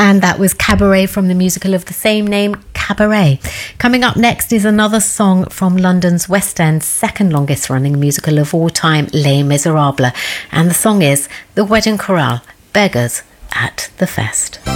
And that was Cabaret from the musical of the same name, Cabaret. Coming up next is another song from London's West End's second longest running musical of all time, Les Miserables. And the song is The Wedding Chorale, Beggars at the Fest.